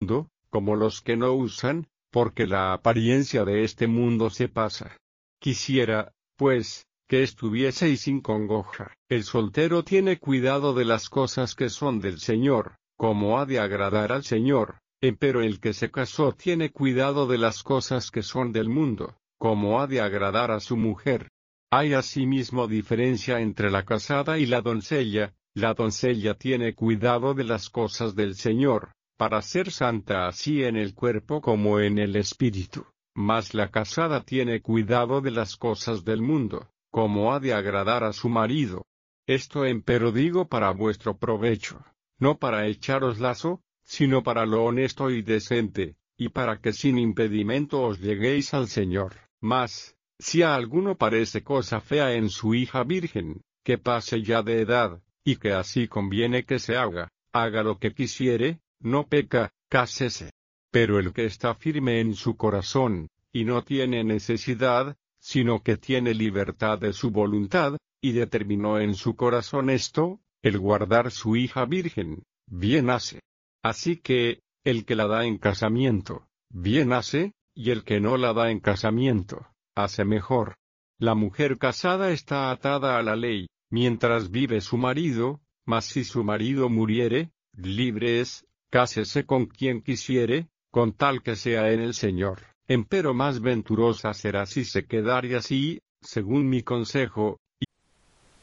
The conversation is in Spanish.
mundo, como los que no usan, porque la apariencia de este mundo se pasa. Quisiera, pues, que estuvieseis sin congoja. El soltero tiene cuidado de las cosas que son del Señor, como ha de agradar al Señor, empero el que se casó tiene cuidado de las cosas que son del mundo, como ha de agradar a su mujer. Hay asimismo diferencia entre la casada y la doncella tiene cuidado de las cosas del Señor, para ser santa así en el cuerpo como en el espíritu, mas la casada tiene cuidado de las cosas del mundo, como ha de agradar a su marido. Esto empero digo para vuestro provecho, no para echaros lazo, sino para lo honesto y decente, y para que sin impedimento os lleguéis al Señor. Mas, si a alguno parece cosa fea en su hija virgen, que pase ya de edad, y que así conviene que se haga lo que quisiere, no peca, cásese. Pero el que está firme en su corazón, y no tiene necesidad, sino que tiene libertad de su voluntad, y determinó en su corazón esto, el guardar su hija virgen, bien hace. Así que, el que la da en casamiento, bien hace, y el que no la da en casamiento, hace mejor. La mujer casada está atada a la ley, mientras vive su marido, mas si su marido muriere, libre es, cásese con quien quisiere, con tal que sea en el Señor. Empero más venturosa será si se quedare así, según mi consejo,